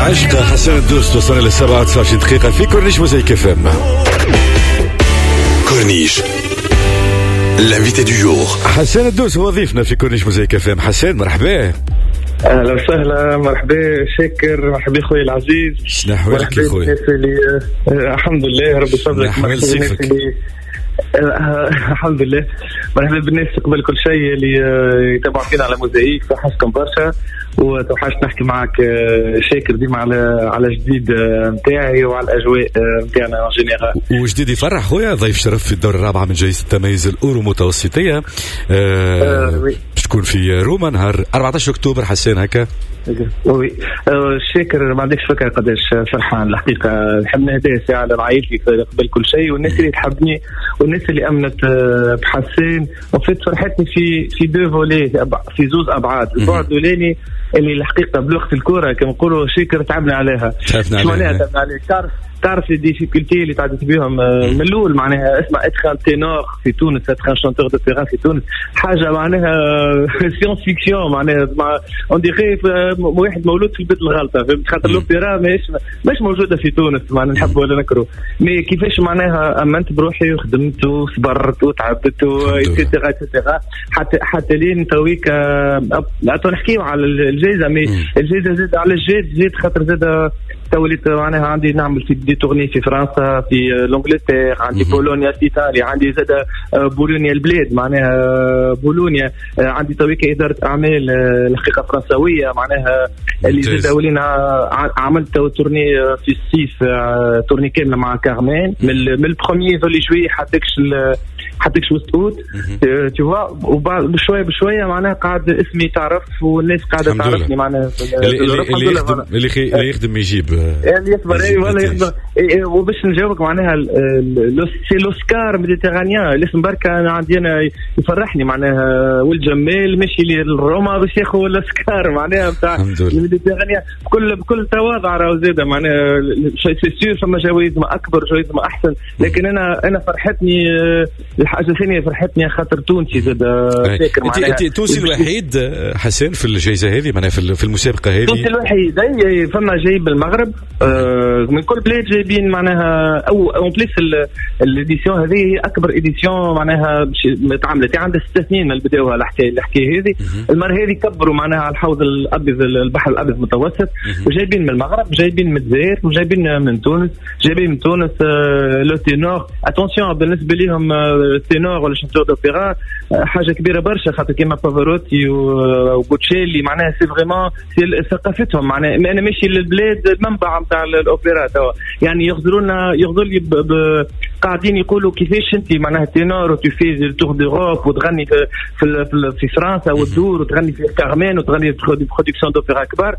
عشقة حسن الدوست وصلنا للسبعة 29 دقيقة في كورنيش موزايك اف ام. كورنيش l'invité du jour. حسن الدوست هو ضيفنا في كورنيش موزايك اف ام. حسن مرحبا. اهلا وسهلا. مرحبا شاكر. مرحبا خويا العزيز. شنو احوالك يا خويا؟ الحمد لله ربي يصبرك. الحمد لله. مرحبا بالناس قبل كل شيء اللي يتابعوا فينا على موزايك. توحشتكم برشا وتوحشت نحكي معك شاكر ديما على جديد نتاعي وعلى الاجواء نتاعنا ان جينيرال. وجديد يفرح خويا. ضيف شرف في الدورة الرابعة من جائزة التميز الأورو متوسطية. تكون في روما نهار 14 أكتوبر. حسين هكا وي شاكر ما عندكش فكره قداش فرحان الحقيقه. نحب نهدي ساعه لعائلتي قبل كل شيء والناس اللي تحبني والناس اللي امنت بحسين. وفيت فرحتني في دو فولي في زوز ابعاد. البعد الاولاني اللي الحقيقه بلغه الكوره كما نقولوا شاكر تعبنا عليها. تعبنا عليها. تعرف الديفيكولتي اللي تعديت بهم من الاول. معناها اسمع اتخان تينور في تونس، اتخان شانتور دو بيرا في تونس، حاجه معناها سيونس فيكسيون. معناها اون ديغي واحد مولود في البيت الغلطه. فهمت؟ خاطر لوبيرا مش موجوده في تونس. معناها نحب ولا نكره. مي كيفاش معناها امنت بروحي وخدمت وصبرت وتعبت ايتترا ايتترا حتى لين تويك عطوا نحكيو على الجائزه. مي الجائزه زاد على الجائزه خاطر زاد توليت معناها عندي نعمل في دي تورني في فرنسا، في لونجلتير، عندي بولونيا في ايطاليا، عندي زاد بولونيا البلاد معناها بولونيا، عندي تويك اداره اعمال الحقيقه فرنسويه معناها اللي زاد ولينا عملت تورني في الصيف تورني كامله مع كارمين من البروميير فولي جوي حتىكش وسط اوت تشوفوا. وبعد بشويه معناها قاعد اسمي تعرف والناس قاعده تعرفني معناها اللي يخدم يجيب يعني يصبر. اي والله يخدم. وباش نجاوبك معناها سي لوسكار ميديتيرانيان الاسم بركه. انا عندي انا يفرحني معناها والجمال ماشي للروما باش ياخذ لوسكار معناها نتاع الميديتيرانيان بكل تواضع. راهو زاده معناها سي سيور فما جوائز ما اكبر جوائز ما احسن. لكن انا فرحتني الحاجه الثانيه فرحتني خاطر تونسي زاد فاكر معناها. انت تونسي الوحيد حسين في الجائزه هذه معناها في المسابقه هذه؟ تونسي الوحيد. فما جايب المغرب من كل بلاد جايبين معناها او بليس الاديسيون هذه هي اكبر اديسيون معناها تعملت عندها 6 سنين من بداوها الحكايه هذه. المره هذه كبروا معناها على الحوض الابيض البحر الابيض المتوسط وجايبين من المغرب جايبين من الجزائر وجايبين من تونس. جايبين من تونس لو تينور. اتونسيون بالنسبه لهم تينور ولا شانتور دوبيرا حاجه كبيره برشا خاطر كيما بافاروتي وبوتشيلي معناها سي فريمون سي ثقافتهم. معناها انا ماشي للبلاد المنبع نتاع الاوبرا توا يعني يغزروا لي قاعدين يقولوا كيفاش انت معناها تينور وتو في تور دوروب وتغني في فرنسا وتدور وتغني في كارمين وتغني في برودكسيون دوبيرا كبار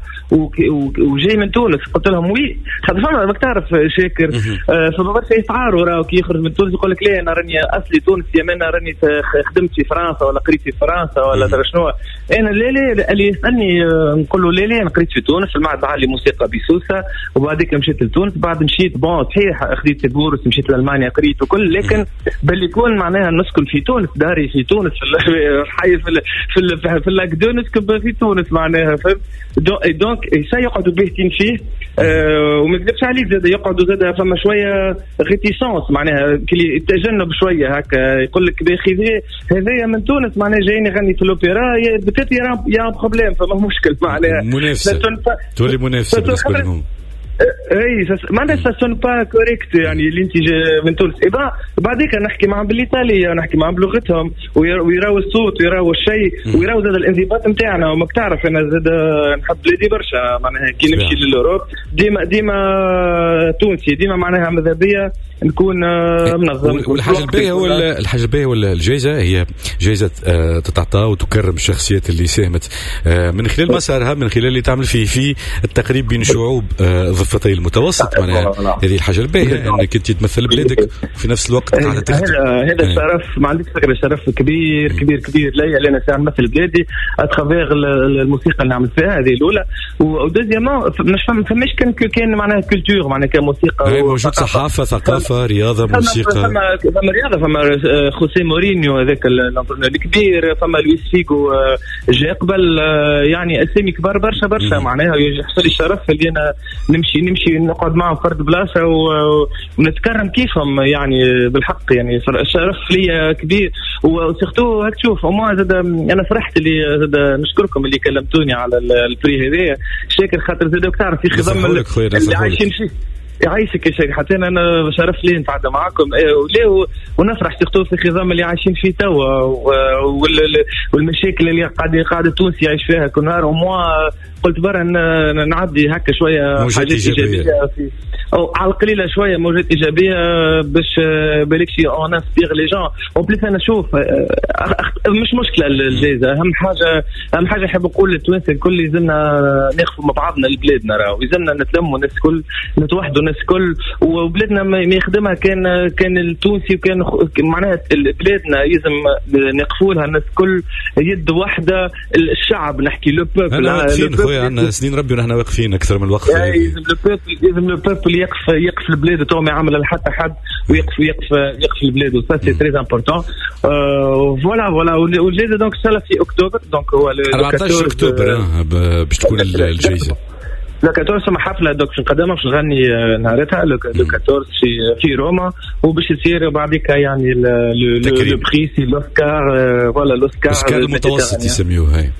وجاي من تونس. قلت لهم وي خاطر فما ماك تعرف شاكر فما برشا يتعاروا راهو كي يخرج من تونس يقول لك لا انا راني اصلي تونسي انا راني خدمت في فرنسا ولا قريت في فرنسا ولا درا شنو. انا لا اللي يسالني نقول له لا انا قريت في تونس في المعهد العالي للموسيقى بسوسه وبعدك مشيت لتونس. بعد مشيت بون صحيح خديت بورس مشيت لالمانيا قريت وكل. لكن بل يكون معناها نسكن في تونس داري في تونس في الحي في اللاكدو نسكن في تونس معناها فهمت. دونك شيء يقعدوا باهتين فيه وما نكذبش عليك زاد يقعدوا زاد فما شويه ريتيسونس معناها كلي تجنب شويه هكا يقول لك باخي هذايا من تونس معناها جايين يغني في الاوبرا بتاتي يا بروبليم فما مشكل معناها منافسه تولي منافسه بالنسبه لهم. اي معناتها ساسون با كوريكت يعني اللي انت من تونس. بعديك نحكي معهم بالايطاليه نحكي معهم بلغتهم ويراو الصوت ويراو الشيء ويراو زاد الانضباط نتاعنا. وما تعرف انا زاد نحب بلادي برشا معناها كي نمشي للاوروب ديما تونسي ديما معناها ماذا بيا نكون منظم. والحاجه الباهيه ولا الجائزه هي جائزه تتعطى وتكرم الشخصيات اللي ساهمت من خلال مسارها من خلال اللي تعمل في التقريب بين شعوب ضفتي المتوسط. معناها هذه الحاجة الباهية أنك أنت تمثل بلادك وفي نفس الوقت على تخدم. هذا شرف، ما عنديش فكرة، شرف كبير كبير كبير ليا لأن ساعة نمثل بلادي أتخافيغ الموسيقى اللي نعمل فيها هذه الأولى. ودوزيامون مش فماش كان معناها كولتور معناها كموسيقى موجود صحافة ثقافة رياضة موسيقى. فما رياضة، فما خوسيه مورينيو هذاك الكبير، فما لويس فيغو جاء قبل، يعني أسامي كبار برشا برشا. معناها يحصل لي الشرف اللي أنا نمشي نقعد معهم فرد بلاصة ونتكرم كيفهم، يعني بالحق يعني الشرف لي كبير. وسيرتو هاك تشوف أنا فرحت اللي زاد نشكركم اللي كلمتوني على البري هذايا، شاكر خاطر زادوك تعرف في خضم اللي عايشين فيه. يعيشك يا شيخ، حتى انا شرف لي نتعدى معاكم ونفرح سيرتو في الخضام اللي عايشين فيه توا والمشاكل اللي قاعد التونسي يعيش فيها كل نهار. وموا قلت برا نعدي هكا شويه حاجات ايجابيه في او على القليله شويه موجات ايجابيه باش بالك شي اون انسبير لي جون. وبليس انا نشوف مش مشكله الجائزه، اهم حاجه نحب نقول للتوانسه الكل يلزمنا ناخذوا مع بعضنا لبلادنا، راهو يلزمنا نتلموا الناس الكل، نتوحدوا الناس الكل، وبلادنا ما يخدمها كان التونسي وكان معناها بلادنا يلزم نقفوا لها الناس الكل يد واحده. الشعب نحكي لو بوبل عندنا سنين ربي ونحن واقفين اكثر من الوقت. يلزم لو بوبل يقف البلاد تو ما يعمل لحتى حد، ويقف البلاد. سا سي تري امبورطون. فوالا والجائزه دونك ان شاء الله في اكتوبر، دونك هو 14 اكتوبر باش تكون الجائزه. لو 14 سما حفله دوك باش نقدمها، باش نغني نهارتها لو 14 في روما، وباش يصير بعديك يعني لو بري سي لوسكار. فوالا لوسكار المتوسط يسميوه هاي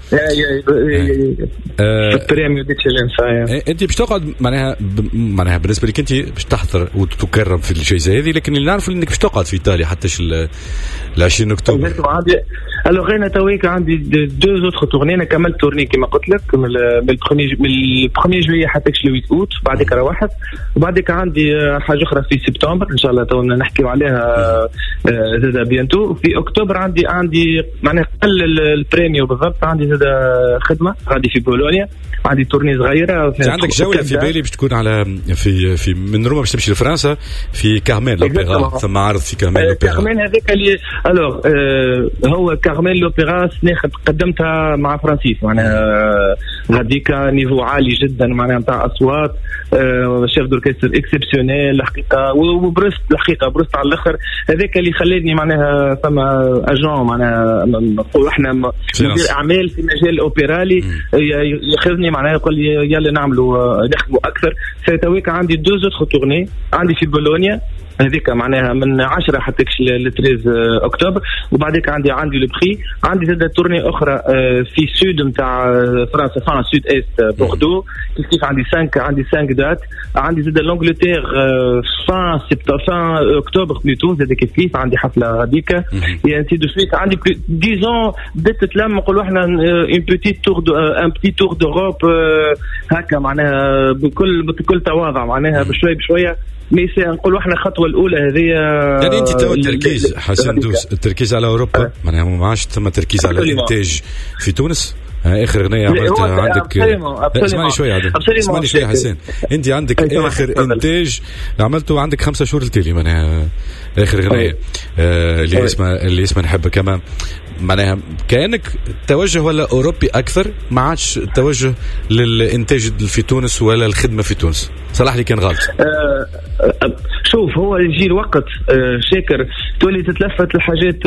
البريميو ديكسيلنس. انت باش تقعد معناها بالنسبه لك انت باش تحضر وتكرم في الجائزه هذه، لكن اللي نعرف انك باش تقعد في ايطاليا حتى ل 20 اكتوبر. الوغ انا تويك عندي دو زوتر تورني. انا كملت تورني كما قلت لك من البروميي جويي حتى ل 8 اوت، بعدك روحت، وبعدك عندي حاجه اخرى في سبتمبر ان شاء الله تو نحكيو عليها زاد بيانتو. في اكتوبر عندي معناها قل البريميو بالضبط، عندي زاد خدمه غادي في بولونيا، عندي تورني صغيره. عندك جوله في بالي باش تكون على في من روما باش تمشي لفرنسا في كارمين لوبيرا، ثم عرض في كارمين لوبيرا. كارمين هذاك اللي الوغ هو كارمين لوبيرا قدمتها مع فرانسيس، معناها غاديك نيفو عالي جدا معناها نتاع اصوات، شيف دوركستر اكسبسيونيل الحقيقه، وبرست الحقيقه برست على الاخر. هذاك اللي خلاني معناها فما اجون معناها نقولوا احنا مدير اعمال في مجال الاوبرالي ياخذني معناها يقول لي يلا نعملوا نخدموا اكثر. سيتويك عندي دو زوتر تورني، عندي في بولونيا هذيك معناها من 10 حتى ل 13 اكتوبر، وبعدك عندي لو بري، عندي زاد تورني اخرى في سود نتاع فرنسا، فان سود است بوردو، كيف عندي 5 دات. عندي زاد لانجلتير فان اكتوبر بلوتو، زاد كيف عندي حفله هذيك انتي دو سويت. عندي ديزون بدات تتلم نقولوا احنا ان بيتي تور ان بتي تور دوروب هكا معناها بكل تواضع معناها بشويه ميسي نقولوا احنا الخطوه الاولى هذه. يعني انت تو التركيز حسن دوس التركيز على اوروبا معناها ما عادش ثم تركيز على الانتاج في تونس. اخر اغنيه عملتها عندك، اسمعني شويه حسين، انت عندك اخر انتاج عملته عندك 5 شهور التالي معناها اخر اغنيه اللي اسمها نحبك كمان، معناها كأنك توجه ولا أوروبي أكثر، ما عادش توجه للإنتاج في تونس ولا الخدمة في تونس. صلاح لي كان غلط. شوف هو يجي الوقت شاكر تولي تتلفت الحاجات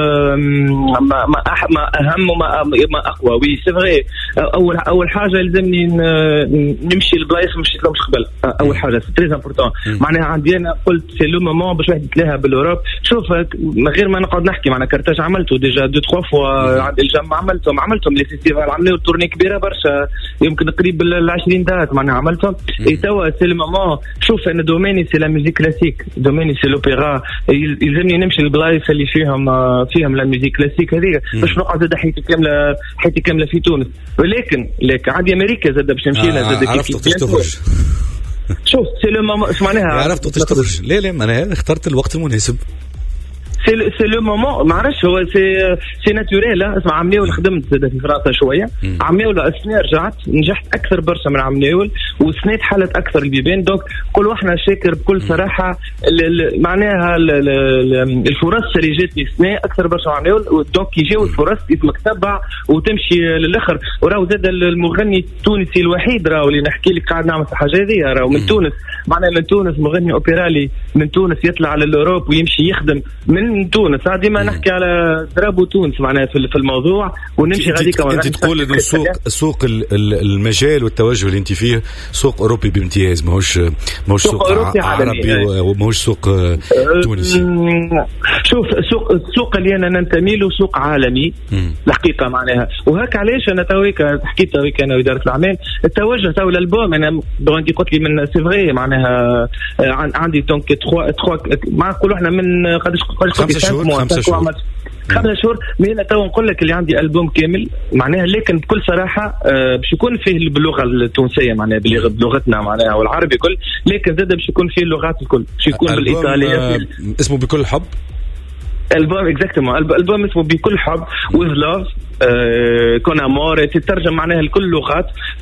ما أهم وما أقوى. وي سي فغي أول حاجة لازمني نمشي لبلايص مشيت لهمش قبل. أول حاجة سي تري امبورطون معناها عندي أنا قلت سي لو مومون باش واحد يتلاها بالأوروب. شوف من غير ما نقعد نحكي معنا كارتاج عملته ديجا 2-3 فوا، عند الجامعة عملتهم لي فيستيفال عملوا تورني كبيرة برشا يمكن قريب 20 دات معناها عملتهم. توا سي لو مومون. شوف أنا دوميني سي لا ميوزيك كلاسيك، دوميني سي لوبيرا، يلزمني نمشي للبلايص اللي فيهم لا ميوزيك كلاسيك هذيك باش نقعد زاد حياتي كاملة في تونس. ولكن عندي أمريكا زاد باش نمشي لها زاد كيف شوف سي لو مومون. اش معناها عرفت تخرج؟ لا انا اخترت الوقت المناسب. سي لو مومون. ما عرفش هو سي ناتوريل. اسمع عمنيول خدمت في فرنسا شويه. عمنيول السنه رجعت نجحت اكثر برشا من عمنيول، والسنه حلت اكثر البيبان. دونك نقولوا احنا شاكر بكل صراحه معناها الفرص اللي جاتني السنه اكثر برشا عمنيول. دونك يجيو الفرص اسمك تبع وتمشي للاخر. وراهو زاد المغني التونسي الوحيد راهو اللي نحكي لك قاعد نعمل الحاجه هذه راهو من تونس. معناها من تونس مغني اوبرالي من تونس يطلع على الاوروب ويمشي يخدم من تونس. ديما نحكي على درابو تونس معناها في الموضوع ونمشي غاديك. انت تقول انه سوق المجال والتوجه اللي انت فيه سوق اوروبي بامتياز، ماهوش سوق عربي وماهوش سوق تونسي. شوف السوق اللي انا ننتمي له سوق عالمي الحقيقه معناها. وهك علاش انا تويك حكيت تويك انا واداره الاعمال التوجه تو الالبوم. انا انت قلت لي من سي فغي معناها عندي دونك 3 ما نقولوا احنا من قداش 5 شهور. 5 شهور. مي انا تو نقول لك اللي عندي البوم كامل معناها، لكن بكل صراحه باش يكون فيه باللغه التونسيه معناها بلغتنا معناها والعربي كل، لكن زاد باش يكون فيه اللغات الكل، باش يكون بالايطاليه. اسمه بكل حب. البوم اكزاكتومون البوم اسمه بكل حب وذ لاف كون امور. تترجم معناها لكل اللغات.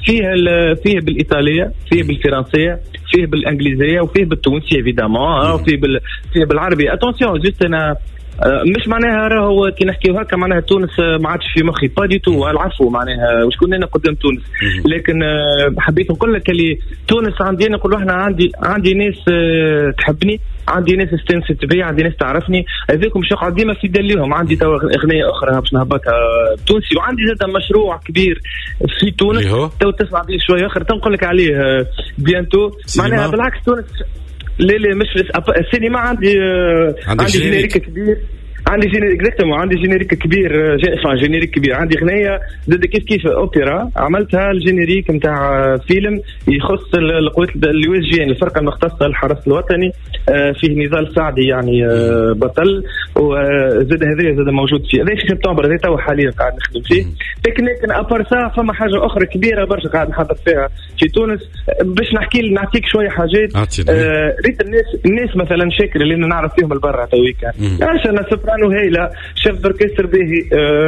فيه بالايطاليه، فيه بالفرنسيه، فيه بالانجليزيه، وفيه بالتونسي ايفيدامون، وفيه بالعربي. اتونسيون جست انا مش معناها راهو كي نحكيو هكا معناها تونس ما عادش في مخي با دي تو. العفو معناها واش كنا انا قدام تونس، لكن حبيت نقول لك اللي تونس عندي نقول احنا عندي ناس تحبني، عندي ناس استنست بي، عندي ناس تعرفني. هذيكم مش قاعد ديما في دليهم. عندي تو اغنيه اخرى باش نهبطها تونسي، وعندي زاد مشروع كبير في تونس تو تسمع به شويه اخر تنقول لك عليه بيانتو معناها. بالعكس تونس لا مش السينما. عندي جينيريك كبير. عندي جينيريك كبير. جينيريك كبير. عندي غنية ضد كيف أوبرا عملتها الجينيريك نتاع فيلم يخص القوات اليو اس جي الفرقة المختصة للحرس الوطني. فيه نضال سعدي يعني بطل، وزاد هذا زاد موجود فيه. هذا في سبتمبر هذا تو حاليا قاعد نخدم فيه. لكن أبرسا فما حاجة أخرى كبيرة برشا قاعد نحضر فيها في تونس. باش نعطيك شوية حاجات. ريت الناس مثلا شاكر اللي نعرف فيهم البرة تويكا. أنا سوبرانو هايلة، شيف بركستر باهي،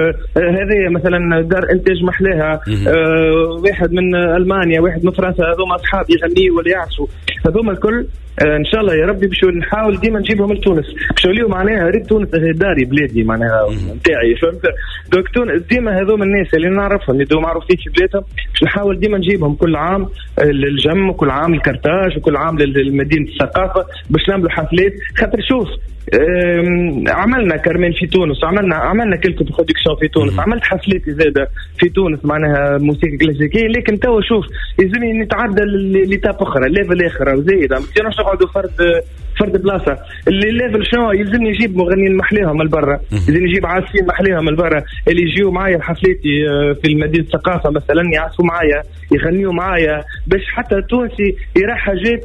هذه مثلا دار انتاج محلاها، واحد من المانيا، واحد من فرنسا، هذوما اصحاب يغنيوا ولا يعزفوا، هذوما الكل ان شاء الله يا ربي باش نحاول ديما نجيبهم لتونس. باش نوليو معناها ريت تونس داري بلادي معناها نتاعي، فهمت؟ دونك تونس ديما هذوما الناس اللي نعرفهم اللي دوما معروفين في بلادهم باش نحاول ديما نجيبهم كل عام للجم، وكل عام للكرتاج، وكل عام لمدينة الثقافة باش نعملوا حفلات. خاطر شوف عملنا كرمين في تونس، عملنا كلكو برودكسيون في تونس، عملت حفلات زاده في تونس معناها موسيقى كلاسيكيه. لكن توا شوف يلزمني نتعدى ليتاب اخرى، ليفل اخر وزايد. ما نستناش نقعدوا فرد بلاصه. اللي ليفل شنو يلزمني نجيب مغنيين محليهم من برا، يلزمني نجيب عازفين محليهم من برا اللي يجيو معايا حفلاتي في المدينه الثقافه مثلا، يعزفوا معايا، يغنيوا معايا، باش حتى التونسي يرى حاجات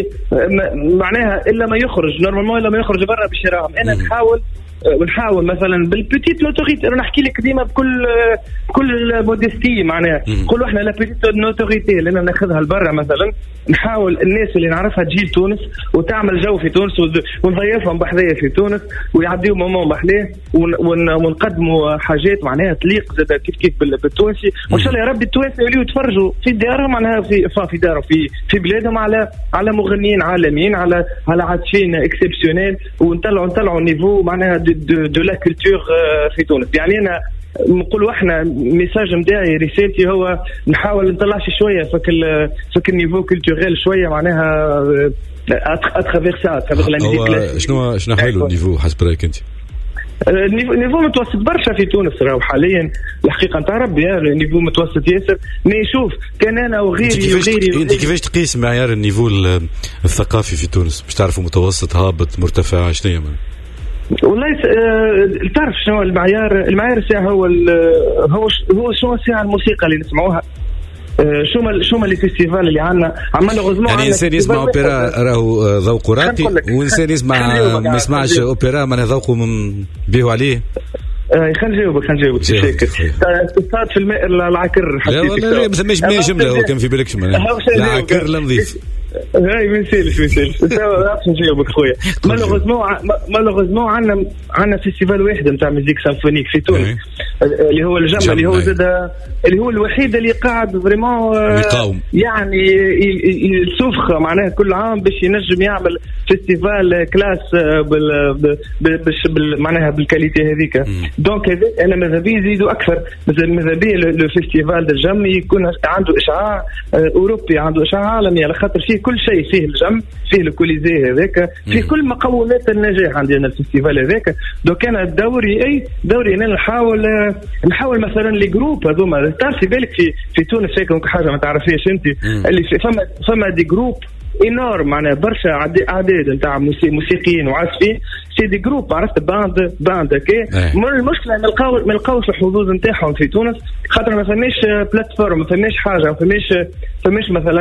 معناها الا ما يخرج نورمالمون، الا ما يخرج برا باش يراهم. انا ونحاول مثلا بالبيتيت نوتوريتي. انا نحكي لك ديما بكل مودستي معناها نقولوا احنا لا بيتيت نوتوريتي اللي انا ناخذها لبرا مثلا. نحاول الناس اللي نعرفها تجي لتونس وتعمل جو في تونس، ونضيفهم بحذايا في تونس ويعديوا مومون بحلاه، ونقدموا حاجات معناها تليق زاد كيف بالتونسي. وان شاء الله يا ربي التوانسه يوليو يتفرجوا في دارهم معناها في دارهم في بلادهم على مغنيين عالميين، على عازفين اكسبسيونيل، ونطلعوا نيفو معناها دو لا كولتور في تونس. يعني انا نقولوا احنا ميساج نتاعي رسالتي هو نحاول نطلعش شويه فك النيفو كولتوريل شويه معناها اترافير سا شنو حلو النيفو حسب رايك انت؟ النيفو متوسط برشا في تونس راهو حاليا الحقيقه نتاع ربي. النيفو متوسط ياسر. ما يشوف كان انا وغيري انت كيفاش تقيس معيار النيفو الثقافي في تونس باش تعرفوا متوسط هابط مرتفع شنو والله تعرف شنو المعيار الساعه هو شنو الساعه الموسيقى اللي نسمعوها، شو ما لي فيستيفال اللي عندنا غزمو. يعني انسان يسمع اوبرا راهو ذوقه راقي، وانسان ما يسمعش اوبرا ما ذوقه بيهو عليه. خلينا نجاوبك شاكر. تصاد في الماء العكر حسيت لا ما سميش 100 جمله هو كان في بالك العكر لا نضيف هاي ما يسالش انت ما عرفتش نجاوبك خويا. مالوغوزمون عندنا فيستيفال واحد نتاع ميوزيك سيمفونيك في تونس اللي هو الجمع اللي هو زاد اللي هو الوحيد اللي قاعد فريمون يعني يسوفخ معناها كل عام باش ينجم يعمل فيستيفال كلاس معناها بالكاليتي هذيك. دونك انا ماذا بي يزيدوا اكثر، ماذا بي لو فيستيفال الجم يكون عنده اشعاع اوروبي، عنده اشعاع عالمي، على خاطر فيه كل شيء، فيه الجم، فيه الكوليزي هذاك، فيه كل مقومات النجاح عندنا الفيستيفال هذاك. دوك انا دوري انا نحاول مثلا لي جروب هذوما تعرفي بالك في تونس هيك حاجه ما تعرفيش انت اللي فما دي جروب انورم معناها برشا اعداد نتاع موسيقيين وعازفين سي دي جروب عرفت باند كي المشكله ما نلقاوش الحظوظ نتاعهم في تونس خاطر ما فماش بلاتفورم، ما فماش حاجه، ما فماش مثلا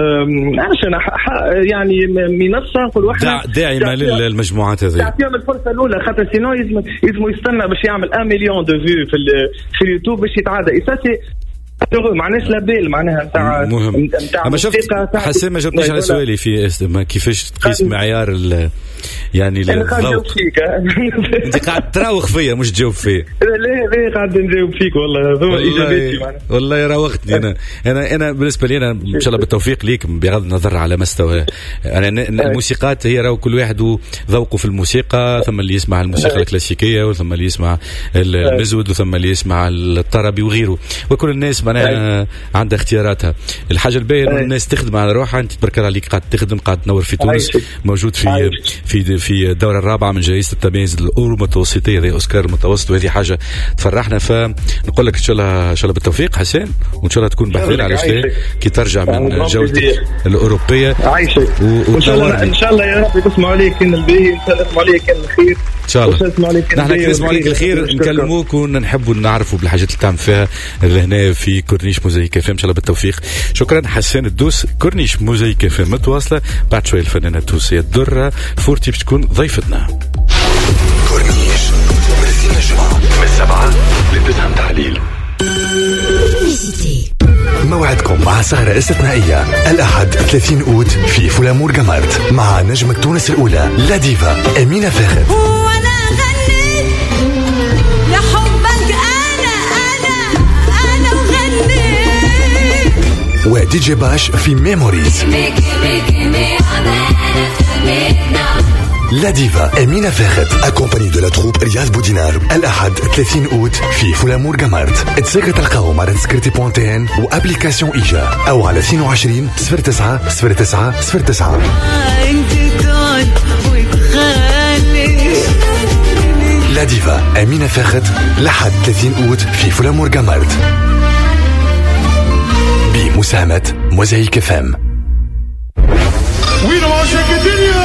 يعني منصه نقول واحد داعمه للمجموعات هذه تعطيهم الفرصه الاولى خاطر سينو يلزم يستنى باش يعمل 1 مليون دو فيو في اليوتيوب باش يتعدى اساسي معناش لابيل معناها نتاع مهم. اما شفت حسين ما جاوبتنيش على سؤالي في كيفاش تقيس معيار يعني الضوء. انت قاعد تراوغ فيا مش تجاوب فيا. لا قاعد نجاوب فيك والله اجابتي معناها والله راوغتني. انا بالنسبه لي انا ان شاء الله بالتوفيق ليك بغض النظر على مستوى يعني الموسيقات هي راهو كل واحد ذوقه في الموسيقى، ثم اللي يسمع الموسيقى الكلاسيكيه وثم اللي يسمع المزود وثم اللي يسمع الطربي وغيره، وكل الناس معناها عندها اختياراتها. الحاجه الباهيه ان الناس تخدم على روحها. انت تبارك الله عليك قاعد تخدم، قاعد تنور في تونس، موجود في الدوره الرابعه من جائزه التمييز المتوسطيه هذه اوسكار المتوسط، وهذه حاجه تفرحنا. فنقول لك ان شاء الله بالتوفيق حسين، وان شاء الله تكون بحذر على شيء كي ترجع من جولتك الاوروبيه. عايشك وان شاء الله يا رب تسمعوا عليك ان الباهي، تسمعوا عليك ان الخير ان شاء الله. نحن كي نسمع عليك الخير نكلموك ونحبوا نعرفوا بالحاجات اللي تعمل فيها هنا في كورنيش موزايك اف ام. ان شاء الله بالتوفيق. شكرا حسين الدوس. كورنيش موزايك اف ام متواصله. بعد شويه الفنانه التونسيه الدره فورتي باش تكون ضيفتنا. كورنيش مرسين الجمعه من 7 ل 9 تحليل. موعدكم مع سهرة استثنائية الأحد 30 أوت في فلامور جمارت مع نجمة تونس الأولى لا ديفا أمينة فاخد. وأنا غنيت يا حبك أنا وغنيت ودي جي باش في ميموريز. لا ديفا أمينة فاخد accompagnée de la troupe رياض بودينار الأحد 30 أوت في فلامور جمارت. تساقط تلقاهم على تسكرتي.ان وابليكاسيون إيجا أو على 22 09 09 09. لا ديفا أمينة فاخد الأحد 30 أوت في فلامور جمارت بمساهمة موزايك اف ام.